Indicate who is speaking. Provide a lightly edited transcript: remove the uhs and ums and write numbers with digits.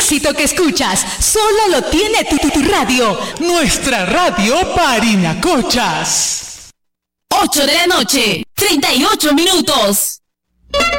Speaker 1: éxito que escuchas solo lo tiene tu radio. Nuestra radio Parinacochas.
Speaker 2: 8 de la noche, 38 minutos.